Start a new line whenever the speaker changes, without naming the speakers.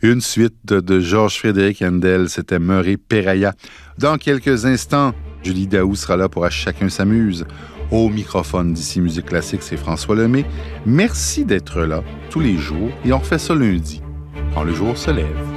Une suite de Georges Frédéric Handel, c'était Murray Peraya. Dans quelques instants, Julie Daou sera là pour À chacun s'amuse. Au microphone d'ici Musique Classique, c'est François Lemay. Merci d'être là tous les jours et on refait ça lundi, quand le jour se lève.